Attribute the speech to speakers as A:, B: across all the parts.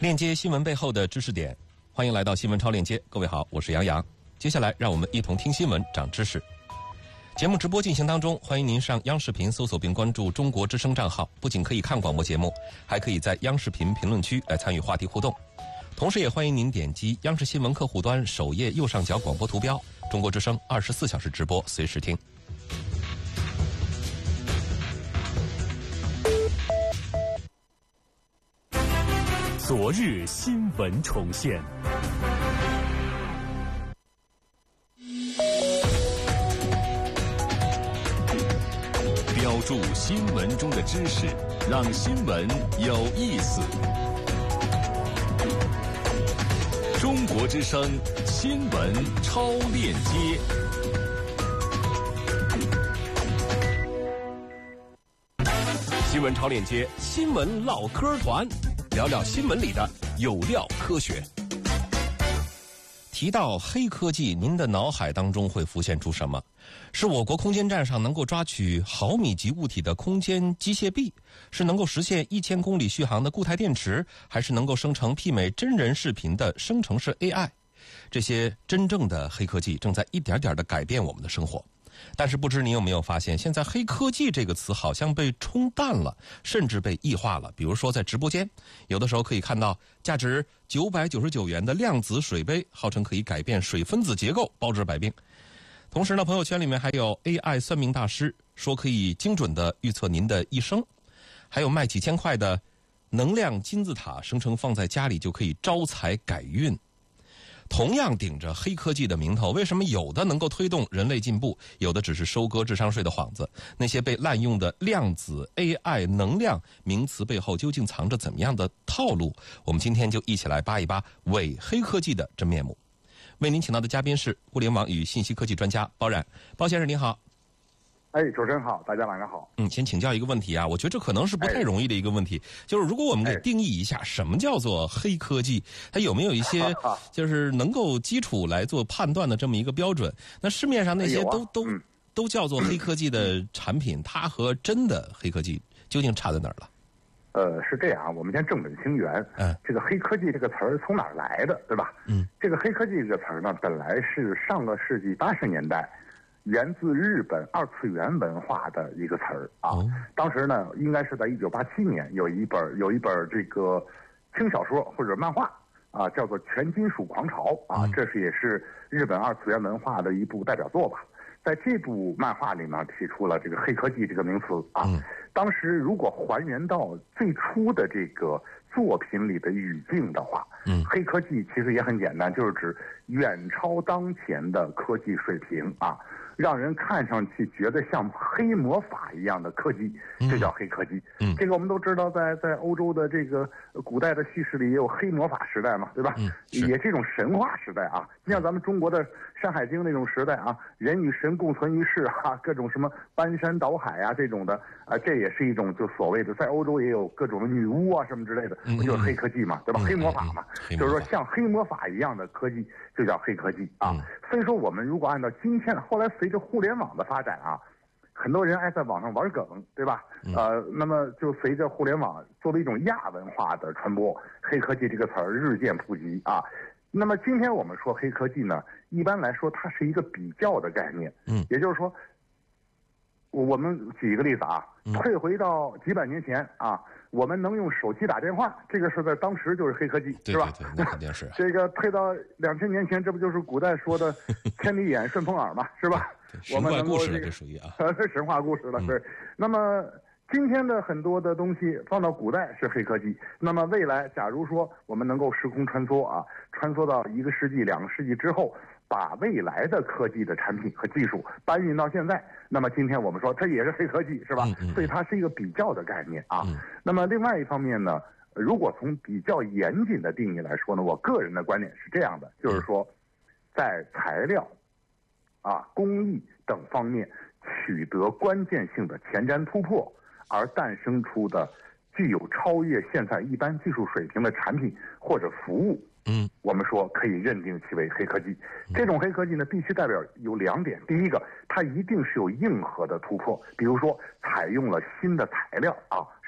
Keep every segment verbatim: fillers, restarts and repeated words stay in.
A: 链接新闻背后的知识点，欢迎来到新闻超链接。各位好，我是杨洋。接下来让我们一同听新闻长知识。节目直播进行当中，欢迎您上央视频搜索并关注中国之声账号，不仅可以看广播节目，还可以在央视频评论区来参与话题互动。同时也欢迎您点击央视新闻客户端首页右上角广播图标，中国之声二十四小时直播，随时听。
B: 昨日新闻重现，标注新闻中的知识，让新闻有意思。中国之声新闻超链接。新闻超链接，新闻唠嗑团，聊聊新闻里的有料科学。
A: 提到黑科技，您的脑海当中会浮现出什么？是我国空间站上能够抓取毫米级物体的空间机械臂，是能够实现一千公里续航的固态电池，还是能够生成媲美真人视频的生成式 A I？ 这些真正的黑科技正在一点点地改变我们的生活。但是不知您有没有发现，现在黑科技这个词好像被冲淡了，甚至被异化了。比如说在直播间，有的时候可以看到价值九百九十九元的量子水杯，号称可以改变水分子结构，包治百病。同时呢，朋友圈里面还有 A I 算命大师说可以精准地预测您的一生，还有卖几千块的能量金字塔，声称放在家里就可以招财改运。同样顶着黑科技的名头，为什么有的能够推动人类进步，有的只是收割智商税的幌子？那些被滥用的量子 A I 能量名词背后究竟藏着怎么样的套路？我们今天就一起来扒一扒伪黑科技的真面目。为您请到的嘉宾是互联网与信息科技专家包冉。包先生您好。
C: 哎，主持人好，大家晚上好。
A: 嗯，先请教一个问题啊，我觉得这可能是不太容易的一个问题，哎、就是如果我们给定义一下什么叫做黑科技，它有没有一些就是能够基础来做判断的这么一个标准？那市面上那些都、哎、都、嗯、都叫做黑科技的产品，嗯、它和真的黑科技究竟差在哪儿了？
C: 呃，是这样，我们先正本清源。嗯，这个黑科技这个词儿从哪儿来的，对吧？嗯，这个黑科技这个词儿呢，本来是上个世纪八十年代。源自日本二次元文化的一个词儿啊，哦、当时呢，应该是在一九八七年有一本有一本这个轻小说或者漫画啊，叫做《全金属狂潮》啊，嗯、这是也是日本二次元文化的一部代表作吧。在这部漫画里呢，提出了这个黑科技这个名词啊。嗯、当时如果还原到最初的这个作品里的语境的话，嗯，黑科技其实也很简单，就是指远超当前的科技水平啊。让人看上去觉得像黑魔法一样的科技，这叫黑科技。嗯，这个我们都知道在，在在欧洲的这个古代的叙事里也有黑魔法时代嘛，对吧？嗯，也这种神话时代啊，像咱们中国的《山海经》那种时代啊，人与神共存于世啊，各种什么搬山倒海啊这种的啊，这也是一种就所谓的在欧洲也有各种的女巫啊什么之类的，不就是黑科技嘛，对吧？嗯、黑魔法嘛，嗯、就是说像黑魔法一样的科技就叫黑科技啊。嗯、所以说我们如果按照今天后来随着互联网的发展啊，很多人爱在网上玩梗，对吧？嗯、呃，那么就随着互联网作为一种亚文化的传播，黑科技这个词儿日渐普及啊。那么今天我们说黑科技呢，一般来说它是一个比较的概念，嗯，也就是说，我们举一个例子啊，嗯、退回到几百年前啊，我们能用手机打电话，这个是在当时就是黑科技，
A: 对对对，是吧？那肯定是。
C: 这个退到两千年前，这不就是古代说的千里眼、顺风耳嘛，是吧？
A: 神话故事了，这属于啊，
C: 神话故事了，对。那么今天的很多的东西放到古代是黑科技，那么未来假如说我们能够时空穿梭啊，穿梭到一个世纪、两个世纪之后，把未来的科技的产品和技术搬运到现在，那么今天我们说这也是黑科技，是吧？嗯嗯、所以它是一个比较的概念啊。嗯、那么另外一方面呢，如果从比较严谨的定义来说呢，我个人的观点是这样的，就是说，在材料、啊工艺等方面取得关键性的前瞻突破，而诞生出的具有超越现在一般技术水平的产品或者服务，嗯，我们说可以认定其为黑科技。这种黑科技呢，必须代表有两点：第一个，它一定是有硬核的突破，比如说采用了新的材料啊，是吧？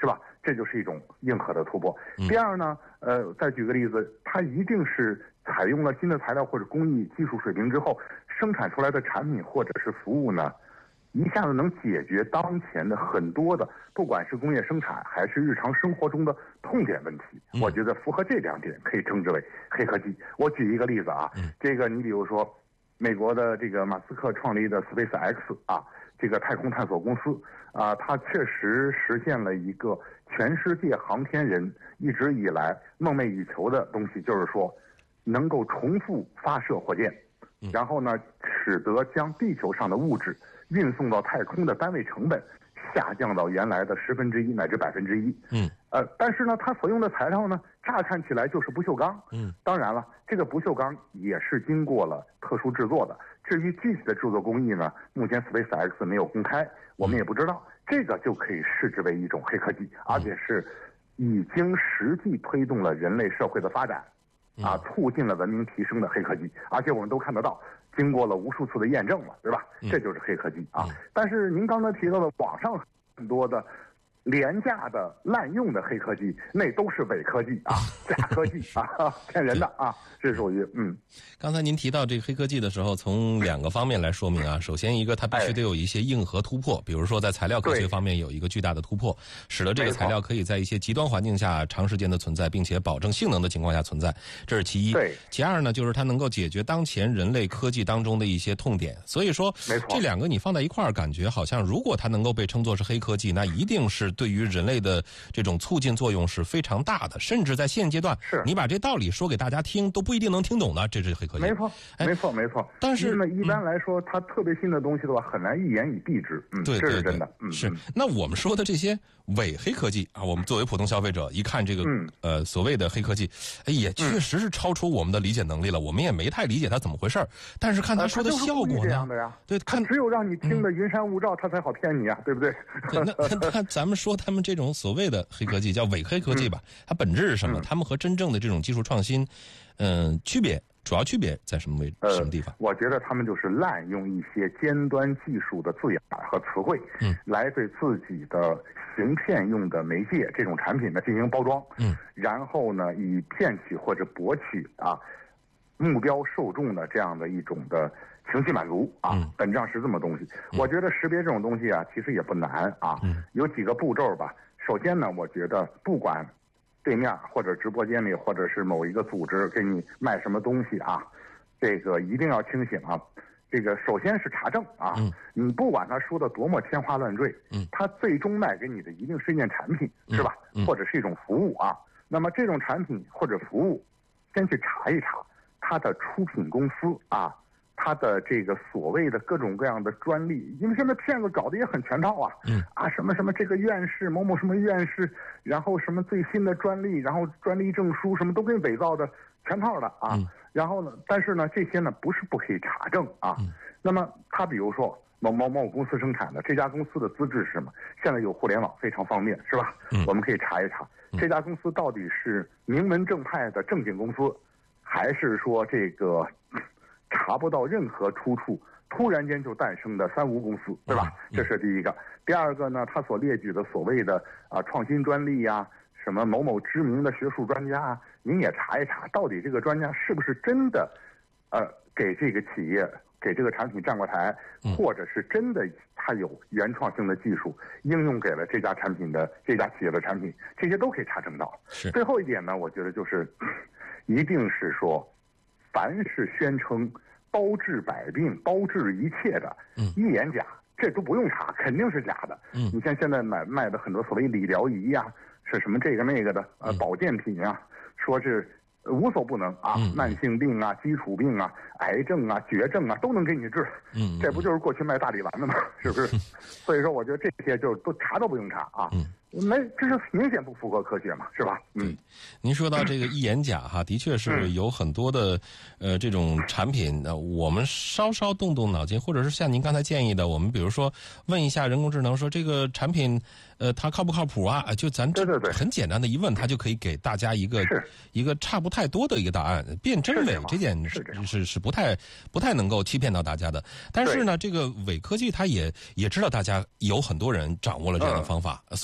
C: 这就是一种硬核的突破。第二呢，呃，再举个例子，它一定是采用了新的材料或者工艺技术水平之后，生产出来的产品或者是服务呢，一下子能解决当前的很多的，不管是工业生产还是日常生活中的痛点问题。我觉得符合这两点，可以称之为黑科技。我举一个例子啊，这个你比如说，美国的这个马斯克创立的 SpaceX 啊，这个太空探索公司啊，它确实实现了一个全世界航天人一直以来梦寐以求的东西，就是说能够重复发射火箭，然后呢，使得将地球上的物质运送到太空的单位成本下降到原来的十分之一乃至百分之一。嗯，呃，但是呢，它所用的材料呢，乍看起来就是不锈钢。嗯，当然了，这个不锈钢也是经过了特殊制作的。至于具体的制作工艺呢，目前 SpaceX 没有公开，我们也不知道。这个就可以视之为一种黑科技，而且是已经实际推动了人类社会的发展，啊，促进了文明提升的黑科技。而且我们都看得到，经过了无数次的验证了，对吧？这就是黑科技啊。但是您刚才提到的网上很多的廉价的滥用的黑科技，那都是伪科技啊，假科技啊，骗人的啊，这属于嗯。
A: 刚才您提到这个黑科技的时候，从两个方面来说明啊。首先一个，它必须得有一些硬核突破，比如说在材料科学方面有一个巨大的突破，使得这个材料可以在一些极端环境下长时间的存在，并且保证性能的情况下存在，这是其一。
C: 对。
A: 其二呢，就是它能够解决当前人类科技当中的一些痛点。所以说，这两个你放在一块儿，感觉好像如果它能够被称作是黑科技，那一定是对于人类的这种促进作用是非常大的，甚至在现阶段，
C: 是你
A: 把这道理说给大家听，都不一定能听懂的，这是黑科技。
C: 没错，没错，没错。
A: 但是
C: 呢，一般来说，它特别新的东西的话，很难一言以蔽之。嗯，
A: 对，
C: 这是真的。嗯，
A: 是。那我们说的这些伪黑科技啊，我们作为普通消费者一看这个，
C: 嗯、
A: 呃，所谓的黑科技，哎，也确实是超出我们的理解能力了。我们也没太理解它怎么回事儿。但是看他说的效果呢，对，看
C: 只有让你听得云山雾罩，他才好骗你啊，对不对？
A: 对，那那咱们说他们这种所谓的黑科技叫伪黑科技吧，它本质是什么？他们和真正的这种技术创新，嗯，区别主要区别在什么位什么地方？
C: 我觉得他们就是滥用一些尖端技术的字眼和词汇，嗯，来对自己的行骗用的媒介这种产品呢进行包装，嗯，然后呢以骗取或者博取啊目标受众的这样的一种的情绪满足啊，嗯、本质上是这么东西。嗯、我觉得识别这种东西啊，其实也不难啊，嗯、有几个步骤吧。首先呢，我觉得不管对面或者直播间里，或者是某一个组织给你卖什么东西啊，这个一定要清醒啊。这个首先是查证啊，嗯、你不管他说的多么天花乱坠，嗯、他最终卖给你的一定是一件产品，是吧？嗯、或者是一种服务啊。那么这种产品或者服务，先去查一查它的出品公司啊。他的这个所谓的各种各样的专利，因为现在骗子搞得也很全套啊，嗯啊什么什么这个院士某某什么院士，然后什么最新的专利，然后专利证书什么都给你伪造的全套的啊，嗯、然后呢，但是呢这些呢不是不可以查证啊，嗯、那么他比如说某某某公司生产的这家公司的资质是什么？现在有互联网非常方便，是吧？嗯、我们可以查一查这家公司到底是名门正派的正经公司，还是说这个。查不到任何出处，突然间就诞生的三无公司，对吧？这是第一个。第二个呢，他所列举的所谓的啊创新专利呀、啊，什么某某知名的学术专家啊，您也查一查，到底这个专家是不是真的，呃，给这个企业、给这个产品站过台，或者是真的他有原创性的技术应用给了这家产品的这家企业的产品，这些都可以查证到。
A: 是。
C: 最后一点呢，我觉得就是，一定是说。凡是宣称包治百病、包治一切的，嗯，一言假，这都不用查，肯定是假的。嗯，你像现在买卖的很多所谓理疗仪呀、啊，是什么这个那个的，呃，保健品啊，说是无所不能啊，嗯、慢性病啊、基础病啊、癌症啊、绝症啊，都能给你治。嗯，这不就是过去卖大力丸的吗？是不是？所以说，我觉得这些就都查都不用查啊。嗯。没，这是明显不符合科学嘛，是吧？嗯，
A: 您说到这个一眼假哈，的确是有很多的，呃，这种产品，呃，我们稍稍动动脑筋，或者是像您刚才建议的，我们比如说问一下人工智能，说这个产品，呃，它靠不靠谱啊？就咱这很简单的一问，它就可以给大家一个一个差不太多的一个答案，辨真伪这件是是是不太不太能够欺骗到大家的。但是呢，这个伪科技它也也知道大家有很多人掌握了这样的方法，所以呢，它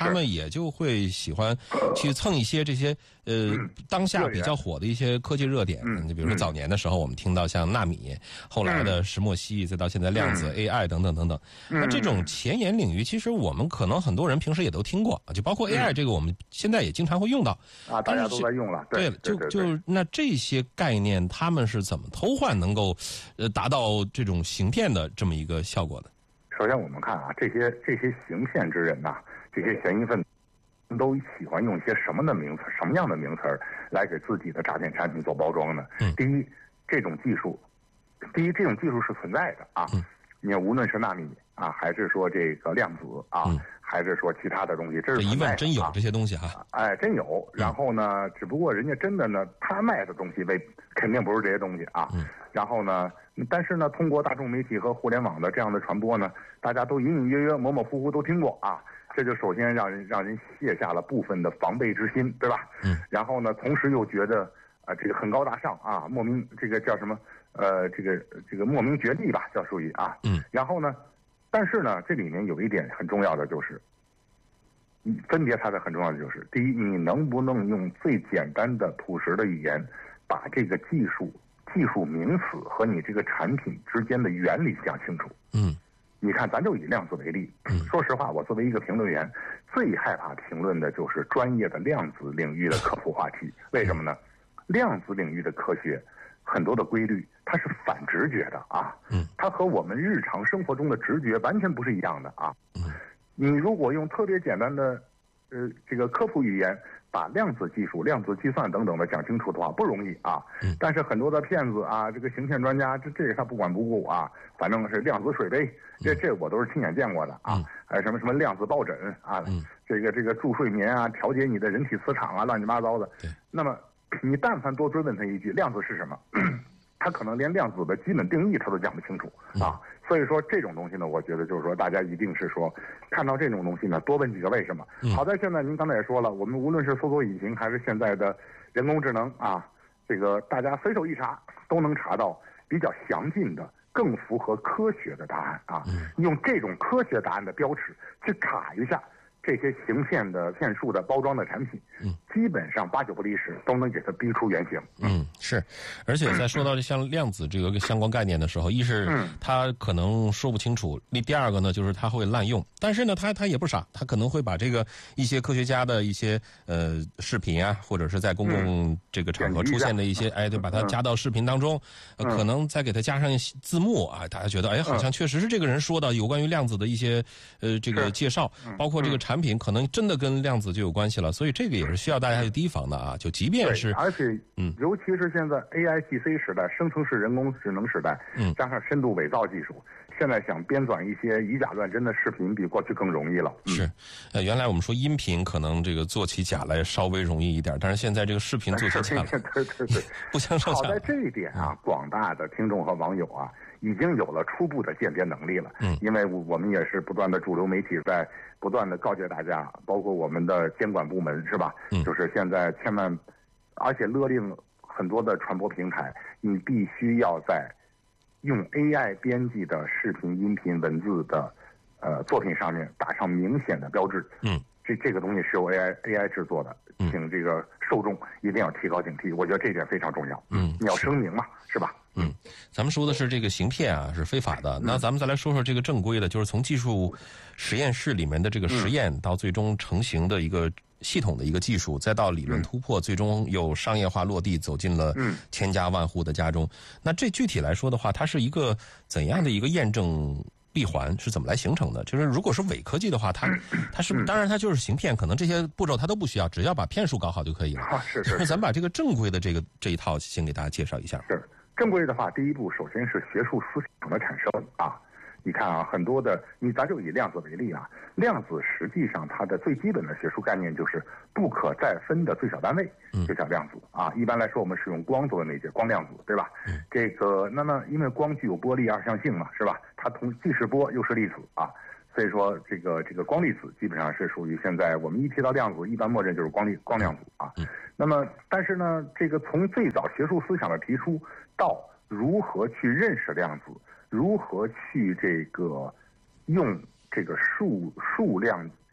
A: 他们也就会喜欢去蹭一些这些呃、嗯、当下比较火的一些科技热点。嗯，你比如说早年的时候，我们听到像纳米，后来的石墨烯，再到现在量子、嗯、A I 等等等等。那这种前沿领域，其实我们可能很多人平时也都听过，就包括 A I 这个，我们现在也经常会用到。
C: 啊，大家都在用了。
A: 对，就就那这些概念，他们是怎么偷换能够呃达到这种行骗的这么一个效果的？
C: 首先，我们看啊，这些这些行骗之人呐、啊，这些嫌疑分子。都喜欢用一些什么的名词，什么样的名词来给自己的诈骗产品做包装呢？嗯、第一，这种技术，第一这种技术是存在的啊。嗯、你无论是纳米啊，还是说这个量子啊，嗯、还是说其他的东西，这是
A: 一问真有这些东西哈、啊。
C: 哎，真有。然后呢，只不过人家真的呢，他卖的东西为肯定不是这些东西啊。嗯、然后呢，但是呢，通过大众媒体和互联网的这样的传播呢，大家都隐隐约约、模模糊糊都听过啊。这就首先让人让人卸下了部分的防备之心，对吧？嗯。然后呢，同时又觉得啊、呃，这个很高大上啊，莫名这个叫什么呃，这个这个莫名觉厉吧，叫属于啊。嗯。然后呢，但是呢，这里面有一点很重要的就是，你分别它的很重要的就是，第一，你能不能用最简单的朴实的语言，把这个技术技术名词和你这个产品之间的原理讲清楚？嗯。你看，咱就以量子为例。说实话，我作为一个评论员，最害怕评论的就是专业的量子领域的科普话题。为什么呢？量子领域的科学很多的规律，它是反直觉的啊。它和我们日常生活中的直觉完全不是一样的啊。你如果用特别简单的呃这个科普语言，把量子技术、量子计算等等的讲清楚的话，不容易啊。嗯、但是很多的骗子啊，这个行骗专家，这这个他不管不顾啊，反正是量子水杯，这这我都是亲眼见过的啊。嗯、还有什么什么量子抱枕啊，嗯、这个这个助睡眠啊，调节你的人体磁场啊，乱七八糟的。那么你但凡多追问他一句，量子是什么？他可能连量子的基本定义他都讲不清楚啊。所以说这种东西呢，我觉得就是说，大家一定是说，看到这种东西呢，多问几个为什么。好在现在您刚才也说了，我们无论是搜索引擎还是现在的人工智能啊，这个大家随手一查都能查到比较详尽的、更符合科学的答案啊。用这种科学答案的标尺去卡一下这些行骗的骗术的包装的产品，嗯，基本上八九不离十都能给它逼出原形。
A: 嗯，是，而且在说到这像量子这个相关概念的时候，一是它可能说不清楚，那第二个呢就是它会滥用，但是呢它它也不傻，它可能会把这个一些科学家的一些呃视频啊，或者是在公共这个场合出现的一些，哎，对，把它加到视频当中，呃、可能再给它加上字幕啊，大家觉得哎好像确实是这个人说的有关于量子的一些呃这个介绍，包括这个产品可能真的跟量子就有关系了，所以这个也是需要大家去提防的啊。就即便是，
C: 而且，嗯，尤其是现在 A I G C 时代，生成式人工智能时代，嗯，加上深度伪造技术，现在想编纂一些以假乱真的视频，比过去更容易了。嗯、
A: 是，呃，原来我们说音频可能这个做起假来稍微容易一点，但是现在这个视频做起假来，
C: 对对对，
A: 不相上下。
C: 好在这一点啊，广大的听众和网友啊，已经有了初步的鉴别能力了。嗯，因为我们也是不断的主流媒体在不断的告诫大家，包括我们的监管部门是吧？嗯，就是现在千万，而且勒令很多的传播平台，你必须要在用 A I 编辑的视频、音频、文字的呃作品上面打上明显的标志。嗯，这这个东西是由 A I A I 制作的，请这个受众一定要提高警惕。我觉得这一点非常重要。嗯，你要声明嘛，是吧？
A: 嗯，咱们说的是这个行骗啊，是非法的。那咱们再来说说这个正规的，就是从技术实验室里面的这个实验到最终成型的一个系统的一个技术，再到理论突破，最终有商业化落地，走进了千家万户的家中。那这具体来说的话，它是一个怎样的一个验证闭环是怎么来形成的？就是如果是伪科技的话，它它是当然它就是行骗，可能这些步骤它都不需要，只要把骗术搞好就可以了。
C: 啊，是是。
A: 咱们把这个正规的这个这一套先给大家介绍一下。
C: 是正规的话，第一步首先是学术思想的产生啊。你看啊，很多的你咱就以量子为例啊，量子实际上它的最基本的学术概念就是不可再分的最小单位，就叫量子啊。一般来说，我们使用光做的那些光量子，对吧？嗯、这个那么因为光具有波粒二象性嘛，是吧？它同既是波又是粒子啊，所以说这个这个光粒子基本上是属于现在我们一提到量子，一般默认就是光粒光量子啊。嗯、那么但是呢，这个从最早学术思想的提出到如何去认识量子，如何去这个用这个数数量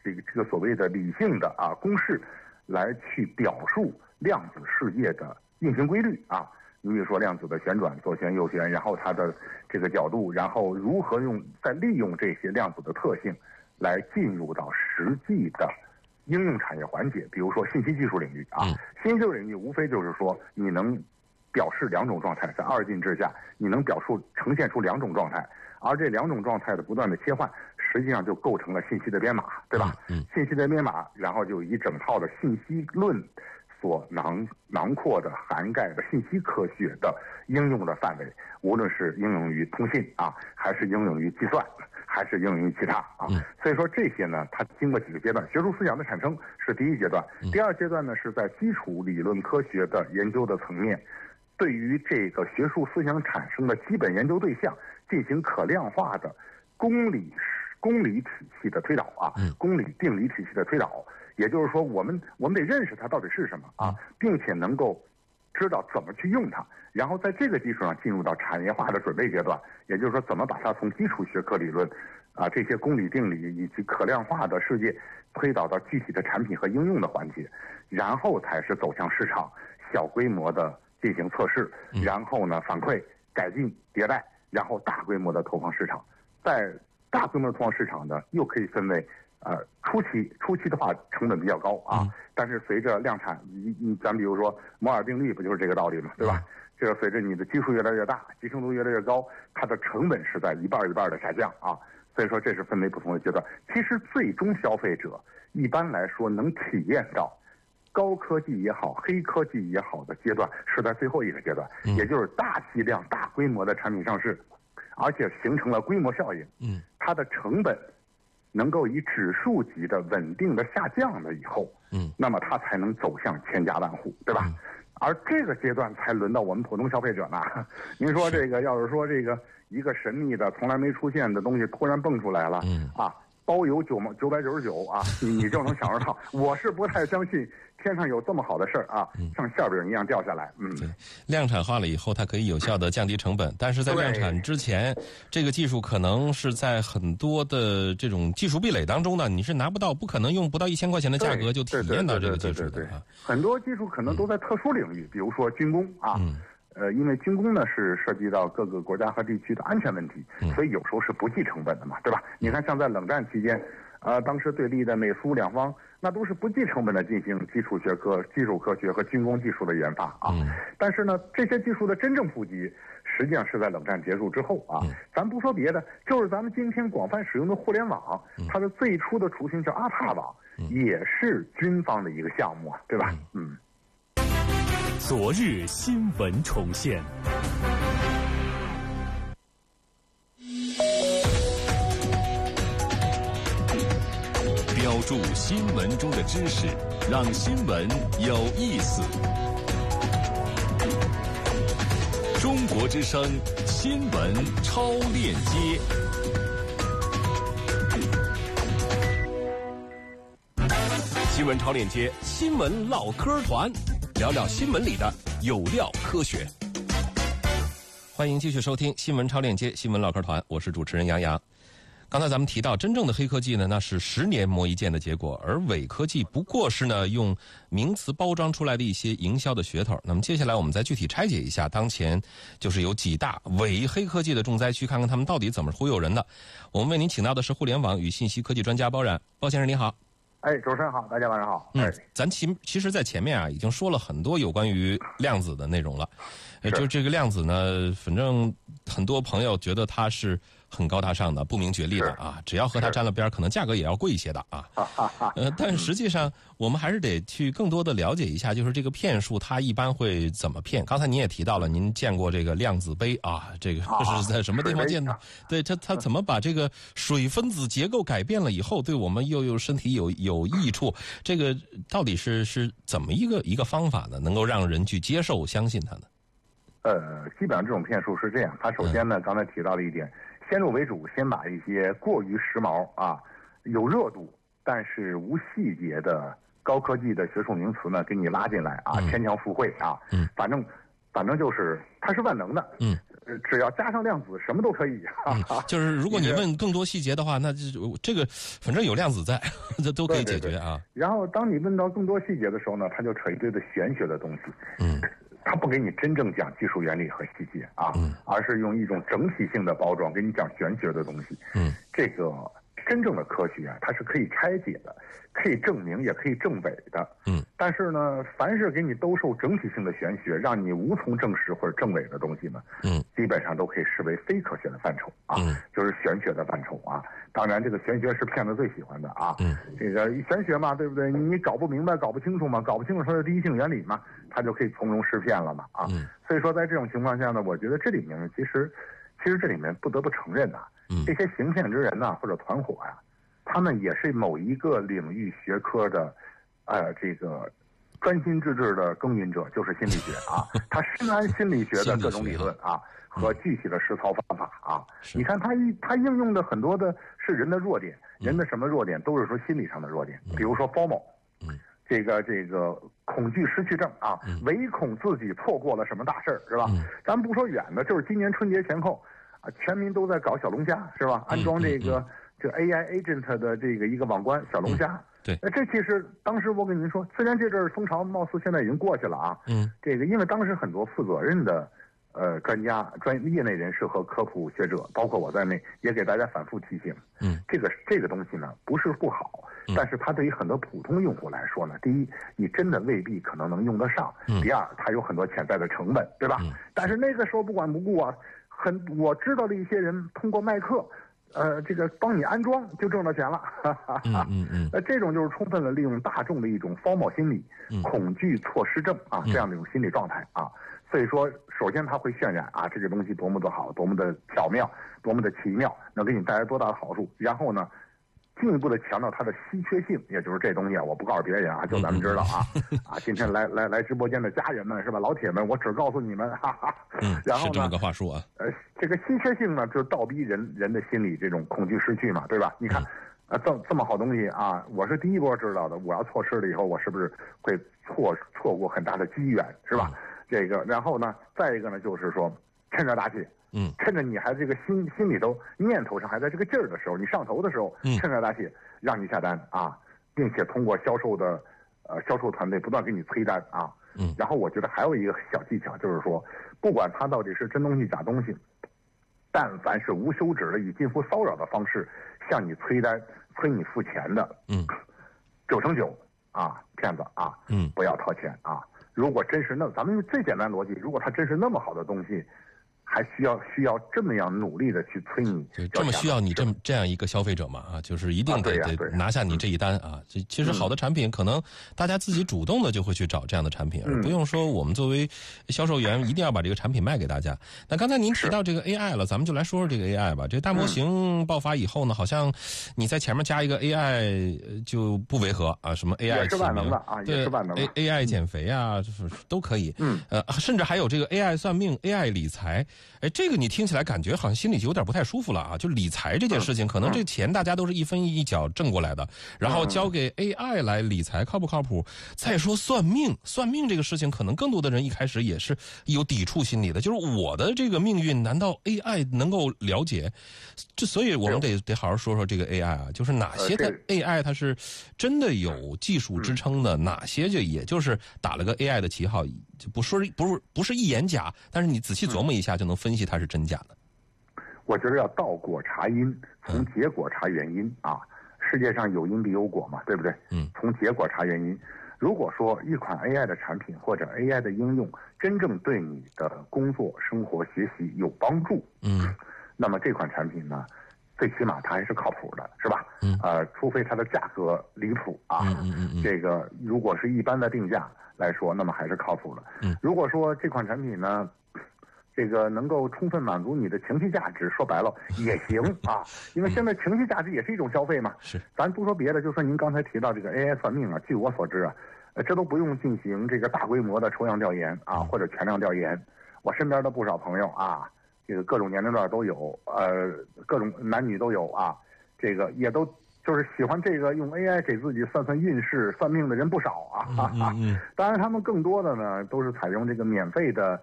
C: 这个这个所谓的理性的啊公式来去表述量子世界的运行规律啊。你比如说量子的旋转，左旋右旋，然后它的这个角度，然后如何用再利用这些量子的特性来进入到实际的应用产业环节，比如说信息技术领域啊。信息技术领域无非就是说你能表示两种状态，在二进制下你能表述呈现出两种状态，而这两种状态的不断的切换，实际上就构成了信息的编码，对吧？嗯，信息的编码，然后就一整套的信息论所囊囊括的涵盖的信息科学的应用的范围，无论是应用于通信啊，还是应用于计算，还是应用于其他啊。嗯、所以说这些呢，它经过几个阶段，学术思想的产生是第一阶段，第二阶段呢是在基础理论科学的研究的层面，对于这个学术思想产生的基本研究对象进行可量化的公理公理体系的推导啊，公理定理体系的推导。也就是说，我们我们得认识它到底是什么啊，并且能够知道怎么去用它，然后在这个基础上进入到产业化的准备阶段。也就是说，怎么把它从基础学科理论啊这些公理定理以及可量化的世界推导到具体的产品和应用的环节，然后才是走向市场，小规模的进行测试，然后呢反馈、改进、迭代，然后大规模的投放市场。在大规模的投放市场呢，又可以分为。呃，初期初期的话成本比较高啊，嗯、但是随着量产，你你咱比如说摩尔定律不就是这个道理嘛，对吧？嗯、这个随着你的基数越来越大，集成度越来越高，它的成本是在一半一半的下降啊。所以说这是分为不同的阶段。其实最终消费者一般来说能体验到高科技也好、黑科技也好的阶段是在最后一个阶段，嗯、也就是大剂量、大规模的产品上市，而且形成了规模效应。嗯，它的成本。能够以指数级的稳定的下降了以后，嗯，那么它才能走向千家万户，对吧？嗯、而这个阶段才轮到我们普通消费者呢。您说这个，要是说这个一个神秘的、从来没出现的东西突然蹦出来了，嗯啊，包邮九毛九百九十九啊，你你就能享受到。我是不太相信天上有这么好的事儿啊，像馅饼一样掉下来。嗯，
A: 对，量产化了以后，它可以有效的降低成本，但是在量产之前，这个技术可能是在很多的这种技术壁垒当中呢，你是拿不到，不可能用不到一千块钱的价格就体验到这个技术的啊。
C: 很多技术可能都在特殊领域，嗯、比如说军工啊。嗯呃，因为军工呢是涉及到各个国家和地区的安全问题，嗯、所以有时候是不计成本的嘛，对吧？你看，像在冷战期间，呃，当时对立的美苏两方，那都是不计成本的进行基础学科、基础科学和军工技术的研发啊。嗯、但是呢，这些技术的真正普及，实际上是在冷战结束之后啊。嗯、咱不说别的，就是咱们今天广泛使用的互联网，嗯、它的最初的雏形叫阿帕网，嗯、也是军方的一个项目啊，对吧？嗯。嗯
B: 昨日新闻重现，标注新闻中的知识，让新闻有意思。中国之声新闻超链接。新闻超链接，新闻唠嗑团。聊聊新闻里的有料科学。
A: 欢迎继续收听新闻超链接新闻唠嗑团，我是主持人杨洋。刚才咱们提到，真正的黑科技呢，那是十年磨一剑的结果，而伪科技不过是呢用名词包装出来的一些营销的噱头。那么接下来我们再具体拆解一下，当前就是有几大伪黑科技的重灾区，看看他们到底怎么忽悠人的。我们为您请到的是互联网与信息科技专家包冉，包先生您好。
C: 哎，主持人好，大家晚上好。
A: 嗯，咱其其实，在前面啊，已经说了很多有关于量子的内容了。呃，就这个量子呢，反正很多朋友觉得它是很高大上的、不明觉厉的啊，只要和它沾了边，可能价格也要贵一些的啊。呃，但实际上，我们还是得去更多的了解一下，就是这个骗术它一般会怎么骗。刚才您也提到了，您见过这个量子杯啊，这个是在什么地方见的？对，它它怎么把这个水分子结构改变了以后，对我们又有身体有有益处？这个到底是是怎么一个一个方法呢？能够让人去接受、相信它呢？
C: 呃，基本上这种骗术是这样，它首先呢，嗯、刚才提到了一点，先入为主，先把一些过于时髦啊、有热度但是无细节的高科技的学术名词呢，给你拉进来啊，牵强附会啊，嗯，反正反正就是它是万能的，嗯， 只要加上量子，什么都可以。
A: 嗯、就是如果你问更多细节的话，那这这个反正有量子在，这都可以解决啊。
C: 对对对，然后当你问到更多细节的时候呢，他就扯一堆的玄学的东西。
A: 嗯，
C: 他不给你真正讲技术原理和细节啊，
A: 嗯，
C: 而是用一种整体性的包装给你讲玄学的东西。
A: 嗯，
C: 这个真正的科学啊，它是可以拆解的，可以证明，也可以证伪的。
A: 嗯，
C: 但是呢，凡是给你兜售整体性的玄学，让你无从证实或者证伪的东西呢，
A: 嗯，
C: 基本上都可以视为非科学的范畴啊，
A: 嗯，
C: 就是玄学的范畴啊。当然，这个玄学是骗子最喜欢的啊。
A: 嗯，
C: 这个玄学嘛，对不对？你搞不明白、搞不清楚嘛，搞不清楚它的第一性原理嘛，它就可以从容施骗了嘛啊。
A: 嗯，
C: 所以说，在这种情况下呢，我觉得这里面其实，其实这里面不得不承认呐、啊，
A: 嗯，
C: 这些行骗之人呐、啊、或者团伙呀、啊，他们也是某一个领域学科的，呃，这个专心致志的耕耘者，就是心理学啊。他深谙心理学的各种理论啊。和具体的实操方法啊，你看他他应用的很多的是人的弱点，人的什么弱点都是说心理上的弱点，比如说 FOMO，
A: 嗯，
C: 这个这个恐惧失去症啊，唯恐自己错过了什么大事儿，是吧？咱不说远的，就是今年春节前后啊，全民都在搞小龙虾，是吧？安装这个这 A I agent 的这个一个网关小龙虾。
A: 对，
C: 那这其实当时我跟您说，虽然这阵儿风潮貌似现在已经过去了啊，
A: 嗯，
C: 这个因为当时很多负责任的。呃，专家、专业内人士和科普学者，包括我在内，也给大家反复提醒，
A: 嗯，
C: 这个这个东西呢，不是不好，
A: 嗯、
C: 但是它对于很多普通用户来说呢，第一，你真的未必可能能用得上；
A: 嗯、
C: 第二，它有很多潜在的成本，对吧？
A: 嗯、
C: 但是那个时候不管不顾啊，很我知道的一些人通过卖课。呃，这个帮你安装就挣到钱了，哈哈哈。
A: 嗯嗯嗯。
C: 呃，这种就是充分的利用大众的一种 FOMO 心理、
A: 嗯、
C: 恐惧错失症啊，这样的一种心理状态啊。所以说，首先它会渲染啊，这个东西多么的好，多么的巧妙，多么的奇妙，能给你带来多大的好处。然后呢，进一步的强调它的稀缺性，也就是这东西啊，我不告诉别人啊，就咱们知道啊。
A: 嗯、
C: 啊，今天来来来直播间的家人们是吧，老铁们，我只告诉你们，哈哈。
A: 嗯，
C: 然后呢，
A: 是这么个话术啊。
C: 呃，这个稀缺性呢，就是倒逼人人的心理这种恐惧失去嘛，对吧？你看。嗯啊，这这么好东西啊！我是第一波知道的。我要错失了以后，我是不是会错错过很大的机缘，是吧？嗯、这个，然后呢，再一个呢，就是说，趁热打铁，
A: 嗯，
C: 趁着你还这个心心里头念头上还在这个劲儿的时候，你上头的时候，
A: 嗯，
C: 趁热打铁，让你下单啊，并且通过销售的呃销售团队不断给你催单啊，
A: 嗯，
C: 然后我觉得还有一个小技巧，就是说，不管它到底是真东西假东西，但凡是无休止的以近乎骚扰的方式向你催单。催你付钱的，
A: 嗯，
C: 九成九啊，骗子啊，
A: 嗯，
C: 不要掏钱啊。如果真是那，咱们用最简单逻辑，如果它真是那么好的东西，还需要需要这么样努力的去催你，
A: 就这么需要你这么这样一个消费者嘛啊，就是一定得、
C: 啊、
A: 得拿下你这一单啊。这、嗯、其实好的产品，可能大家自己主动的就会去找这样的产品，
C: 嗯、
A: 而不用说我们作为销售员一定要把这个产品卖给大家。那刚才您提到这个 A I 了，咱们就来说说这个 A I 吧。这个大模型爆发以后呢，好像你在前面加一个 A I 就不违和啊，什么 A I
C: 也是万能的啊，
A: 对
C: 也是万能的
A: A AI 减肥啊，就是都可以。
C: 嗯，
A: 呃，甚至还有这个 A I 算命、A I 理财。哎，这个你听起来感觉好像心里就有点不太舒服了啊！就理财这件事情，可能这钱大家都是一分一角挣过来的，然后交给 A I 来理财，靠不靠谱？再说算命，算命这个事情，可能更多的人一开始也是有抵触心理的，就是我的这个命运，难道 A I 能够了解？这所以我们得得好好说说这个 A I 啊，就是哪些的 A I 它是真的有技术支撑的，哪些就也就是打了个 A I 的旗号，就不说不是不是一眼假，但是你仔细琢磨一下就能分析它是真假的。
C: 我觉得要倒果查因，从结果查原因、嗯、啊。世界上有因必有果嘛，对不对？
A: 嗯。
C: 从结果查原因。如果说一款 A I 的产品或者 A I 的应用真正对你的工作、生活、学习有帮助，
A: 嗯，
C: 那么这款产品呢，最起码它还是靠谱的，是吧？
A: 嗯。
C: 呃，除非它的价格离谱啊。
A: 嗯嗯嗯嗯。
C: 这个如果是一般的定价来说，那么还是靠谱的。
A: 嗯。
C: 如果说这款产品呢，这个能够充分满足你的情绪价值，说白了也行啊，因为现在情绪价值也是一种消费嘛。
A: 是，
C: 咱不说别的，就说您刚才提到这个 A I 算命啊，据我所知啊，呃，这都不用进行这个大规模的抽样调研啊，或者全量调研。我身边的不少朋友啊，这个各种年龄段都有，呃，各种男女都有啊，这个也都就是喜欢这个用 A I 给自己算算运势、算命的人不少啊。
A: 嗯嗯嗯。
C: 当然，他们更多的呢都是采用这个免费的。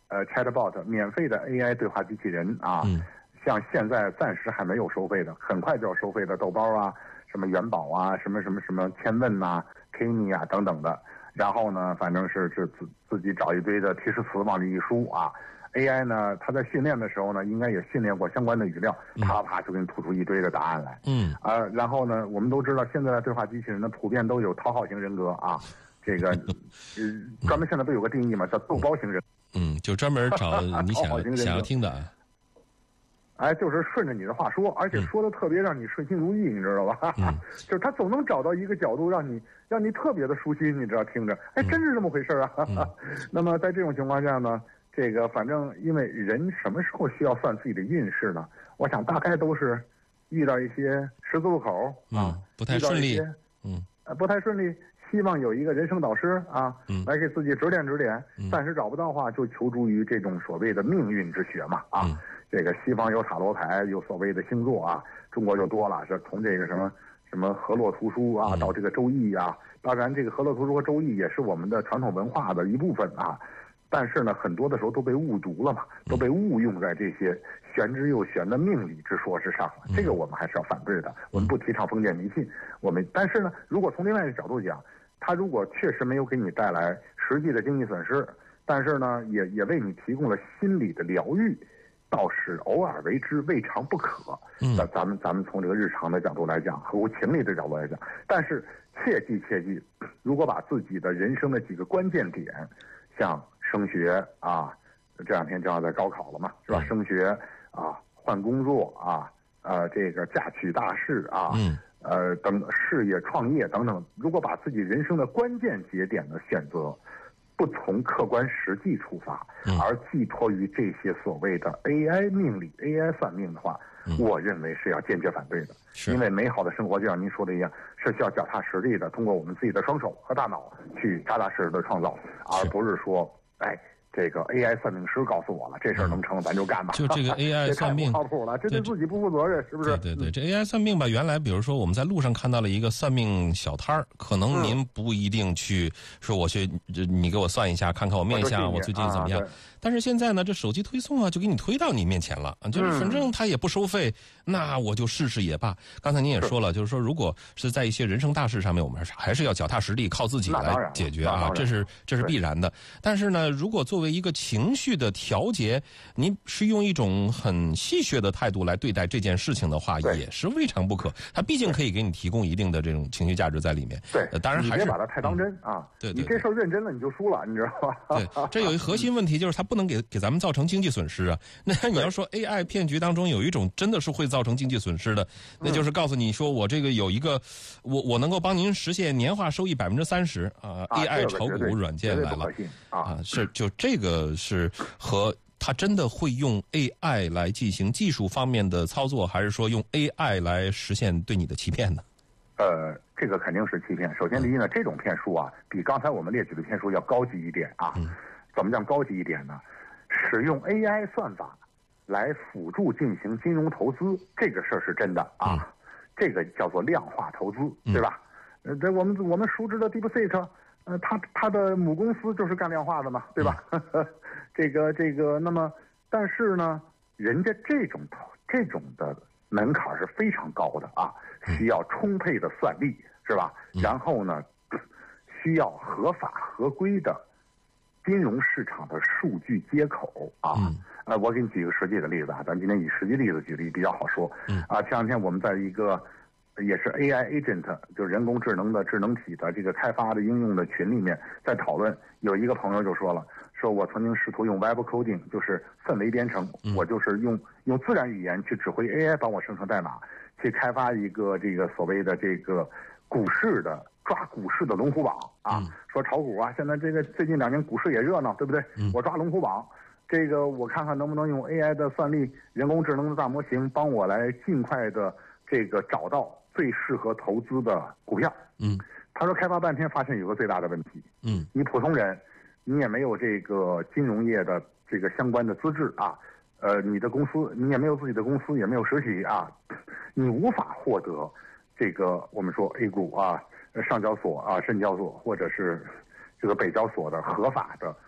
C: 呃 Chatbot 免费的 A I 对话机器人啊，嗯、像现在暂时还没有收费的，很快就要收费的豆包啊，什么元宝啊，什么什么什么千问呐、Kimi 啊等等的。然后呢，反正是是自自己找一堆的提示词往里一输啊。A I 呢，它在训练的时候呢，应该也训练过相关的语料，啪啪就给你吐出一堆的答案来。嗯啊、呃，然后呢，我们都知道现在的对话机器人呢，普遍都有讨好型人格啊。这个呃，专门现在不有个定义嘛，叫豆包型人。
A: 嗯，就专门找你想想要听的。
C: 哎，就是顺着你的话说，而且说的特别让你顺心如意，你知道吧？嗯、就是他总能找到一个角度让你让你特别的舒心，你知道听着，哎，真是这么回事啊！嗯、那么在这种情况下呢，这个反正因为人什么时候需要算自己的运势呢？我想大概都是遇到一些十字路口啊、
A: 嗯，不太顺利，
C: 嗯，呃，不太顺利。希望有一个人生导师啊，嗯、来给自己指点指点。嗯、暂时找不到的话，就求助于这种所谓的命运之学嘛啊。嗯、这个西方有塔罗牌，有所谓的星座啊，中国就多了，是从这个什么什么河洛图书啊，到这个周易啊。当然，这个河洛图书和周易也是我们的传统文化的一部分啊。但是呢，很多的时候都被误读了嘛，都被误用在这些玄之又玄的命理之说之上了。这个我们还是要反对的。我们不提倡封建迷信。我们但是呢，如果从另外一个角度讲，它如果确实没有给你带来实际的经济损失，但是呢，也也为你提供了心理的疗愈，倒是偶尔为之未尝不可。嗯，咱咱们咱们从这个日常的角度来讲，合乎情理的角度来讲，但是切记切记，如果把自己的人生的几个关键点，像升学啊，这两天正好在高考了嘛，是吧？嗯、升学啊，换工作啊，呃，这个嫁娶大事啊。嗯呃，等事业创业等等，如果把自己人生的关键节点的选择，不从客观实际出发，嗯、而寄托于这些所谓的 A I 命理、A I 算命的话，嗯、我认为是要坚决反对的。因为美好的生活就像您说的一样，是需要脚踏实地的，通过我们自己的双手和大脑去扎扎实实的创造，而不是说，哎。这个 A I 算命师告诉我了，这事儿能成咱就干吧。
A: 就这个 A I 算命
C: 靠谱了，这对自己不负责任，是不是？
A: 对对对，这 A I 算命吧，原来比如说我们在路上看到了一个算命小摊儿，可能您不一定去说我去，你给我算一下，看看我面相，我最近怎么样。但是现在呢，这手机推送啊，就给你推到你面前了，就是反正他也不收费，那我就试试也罢。刚才您也说了，就是说如果是在一些人生大事上面，我们还是要脚踏实地，靠自己来解决啊，这是这是必然的。但是呢，如果作为一个情绪的调节，您是用一种很戏谑的态度来对待这件事情的话，也是未尝不可。它毕竟可以给你提供一定的这种情绪价值在里面。
C: 对，
A: 呃、当然还是
C: 你别把它太当真、嗯、啊。对, 对, 对，你这事儿认真了，你就输了，你知道吧？
A: 对，这有一核心问题，就是它不能给给咱们造成经济损失啊。那你要说 A I 骗局当中有一种真的是会造成经济损失的，那就是告诉你说我这个有一个，我我能够帮您实现年化收益百分之三十啊 ，A I 炒股软件来了啊，是就这个是和他真的会用 A I 来进行技术方面的操作，还是说用 A I 来实现对你的欺骗呢？
C: 呃，这个肯定是欺骗。首先，第一呢，这种骗术啊，比刚才我们列举的骗术要高级一点啊。嗯、怎么讲高级一点呢？使用 A I 算法来辅助进行金融投资，这个事儿是真的啊。嗯、这个叫做量化投资，对吧？呃、嗯，我们我们熟知的 DeepSeek，呃，它它的母公司就是干量化的嘛，对吧？嗯、这个这个，那么但是呢，人家这种这种的门槛是非常高的啊。需要充沛的算力，是吧？然后呢，需要合法合规的金融市场的数据接口啊。嗯、呃，我给你举个实际的例子啊，咱今天以实际例子举例比较好说。嗯、啊，前两天我们在一个也是 A I agent， 就是人工智能的智能体的这个开发的应用的群里面在讨论，有一个朋友就说了，说我曾经试图用 Web coding， 就是氛围编程，嗯、我就是用用自然语言去指挥 A I 帮我生成代码。去开发一个这个所谓的这个股市的抓股市的龙虎榜啊，嗯、说炒股啊，现在这个最近两年股市也热闹，对不对？嗯、我抓龙虎榜，这个我看看能不能用 A I 的算力、人工智能的大模型帮我来尽快的这个找到最适合投资的股票。嗯，他说开发半天发现有个最大的问题，嗯，你普通人，你也没有这个金融业的这个相关的资质啊。呃，你的公司你也没有自己的公司，也没有实体啊，你无法获得这个我们说 A 股啊、上交所啊、深交所或者是这个北交所的合法的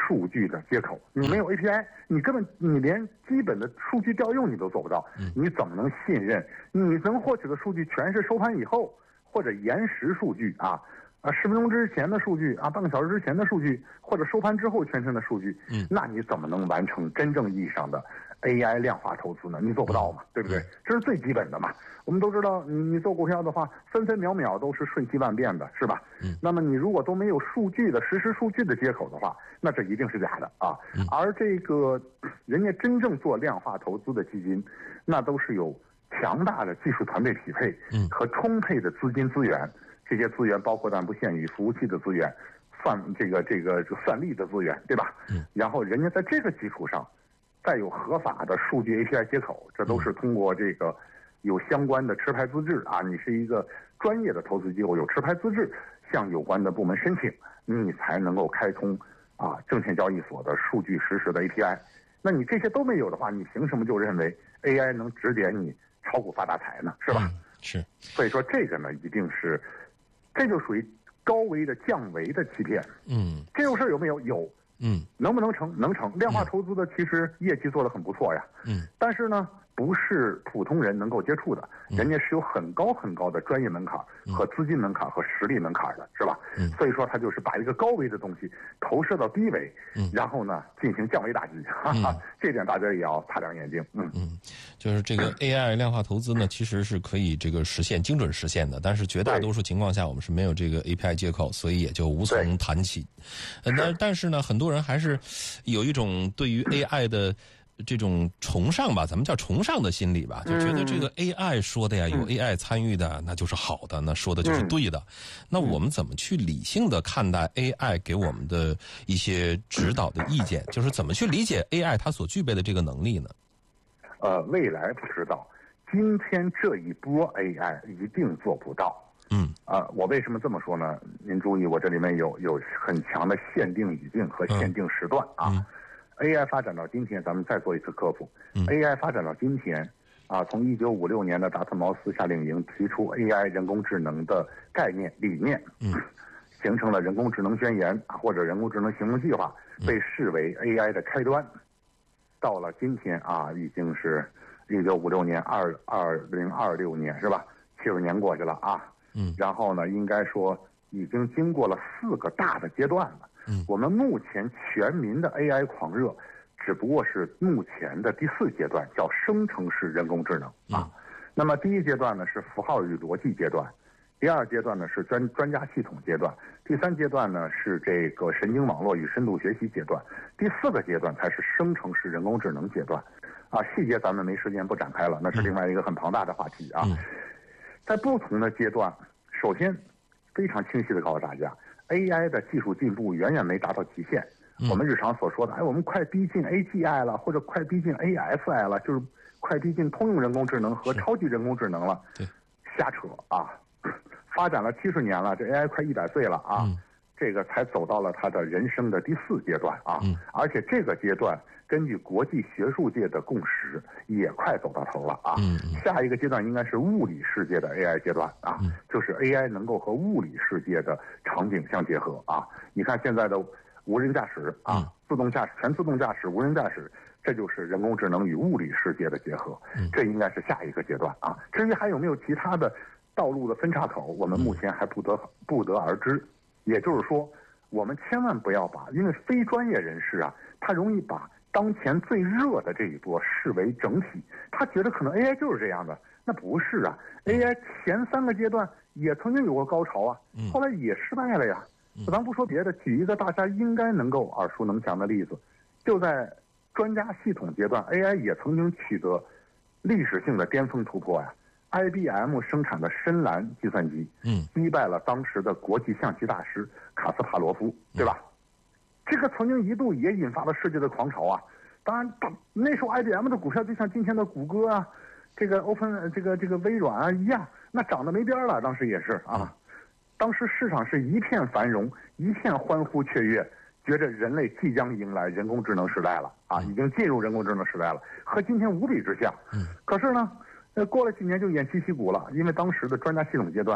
C: 数据的接口，你没有 A P I， 你根本你连基本的数据调用你都做不到，你怎么能信任你能获取的数据全是收盘以后或者延时数据啊？啊，十分钟之前的数据啊，半个小时之前的数据，或者收盘之后全程的数据，嗯，那你怎么能完成真正意义上的 A I 量化投资呢？你做不到嘛，对不对？这是最基本的嘛。我们都知道，你你做股票的话，分分秒秒都是瞬息万变的，是吧？嗯。那么你如果都没有数据的实时数据的接口的话，那这一定是假的啊。嗯。而这个人家真正做量化投资的基金，那都是有强大的技术团队匹配，嗯，和充沛的资金资源。这些资源包括但不限于服务器的资源、算这个这个算力的资源，对吧？嗯。然后人家在这个基础上，再有合法的数据 A P I 接口，这都是通过这个有相关的持牌资质啊。你是一个专业的投资机构，有持牌资质，向有关的部门申请，你才能够开通啊证券交易所的数据实时的 A P I。那你这些都没有的话，你凭什么就认为 A I 能指点你炒股发大财呢？是吧？
A: 嗯、是。
C: 所以说这个呢，一定是。这就属于高危的降维的欺骗。嗯，这种事儿有没有？有。嗯，能不能成？能成。量化投资的其实业绩做得很不错呀。嗯，但是呢，不是普通人能够接触的，人家是有很高很高的专业门槛和资金门槛和实力门槛的，是吧？嗯，所以说他就是把一个高危的东西投射到低维，嗯，然后呢进行降维打击，哈哈，嗯、这点大家也要擦亮眼睛。嗯
A: 嗯，就是这个 A I 量化投资呢，其实是可以这个实现精准实现的，但是绝大多数情况下我们是没有这个 A P I 接口，所以也就无从谈起。呃，但但是呢，很多人还是有一种对于 A I 的这种崇尚吧，咱们叫崇尚的心理吧，就觉得这个 A I 说的呀，有 A I 参与的，那就是好的，那说的就是对的。那我们怎么去理性的看待 A I 给我们的一些指导的意见？就是怎么去理解 A I 它所具备的这个能力呢？
C: 呃，未来不知道，今天这一波 A I 一定做不到。嗯，啊、呃，我为什么这么说呢？您注意，我这里面有有很强的限定语境和限定时段啊。嗯A I 发展到今天，咱们再做一次科普。嗯、A I 发展到今天，啊，从一九五六年的达特茅斯夏令营提出 A I 人工智能的概念理念，嗯，形成了人工智能宣言或者人工智能行动计划，被视为 A I 的开端。到了今天啊，已经是一九五六年二二零二六年是吧？七十年过去了啊。嗯。然后呢，应该说已经经过了四个大的阶段了。我们目前全民的 A I 狂热，只不过是目前的第四阶段，叫生成式人工智能啊。嗯、那么第一阶段呢是符号与逻辑阶段，第二阶段呢是专专家系统阶段，第三阶段呢是这个神经网络与深度学习阶段，第四个阶段才是生成式人工智能阶段。啊，细节咱们没时间不展开了，那是另外一个很庞大的话题啊。嗯、在不同的阶段，首先非常清晰的告诉大家。A I 的技术进步远远没达到极限。嗯、我们日常所说的，哎，我们快逼近 A G I 了，或者快逼近 A S I 了，就是快逼近通用人工智能和超级人工智能了。对，瞎扯啊！发展了七十年了，这 A I 快一百岁了啊！嗯、这个才走到了它的人生的第四阶段啊！嗯、而且这个阶段根据国际学术界的共识，也快走到头了啊！嗯、下一个阶段应该是物理世界的 A I 阶段啊，嗯、就是 A I 能够和物理世界的场景相结合啊！你看现在的无人驾驶啊，嗯、自动驾驶、全自动驾驶、无人驾驶，这就是人工智能与物理世界的结合，嗯、这应该是下一个阶段啊！至于还有没有其他的道路的分岔口，我们目前还不得不得而知。也就是说，我们千万不要把，因为非专业人士啊，他容易把当前最热的这一波视为整体，他觉得可能 A I 就是这样的，那不是啊 ！A I 前三个阶段也曾经有过高潮啊，后来也失败了呀。咱不说别的，举一个大家应该能够耳熟能详的例子，就在专家系统阶段 ，A I 也曾经取得历史性的巅峰突破呀。I B M 生产的深蓝计算机，嗯，击败了当时的国际象棋大师卡斯帕罗夫，对吧？这个曾经一度也引发了世界的狂潮啊。当然，那时候 I B M 的股票就像今天的谷歌啊，这个 Open 这个这个微软啊一样，那涨得没边了。当时也是啊，当时市场是一片繁荣，一片欢呼雀跃，觉着人类即将迎来人工智能时代了啊，已经进入人工智能时代了，和今天无比之像。可是呢，呃，过了几年就偃旗息鼓了，因为当时的专家系统阶段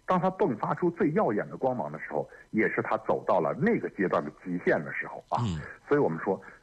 C: 当它迸发出最耀眼的光芒的时候，也是它走到了那个阶段的极限的时候啊。嗯、所以我们说，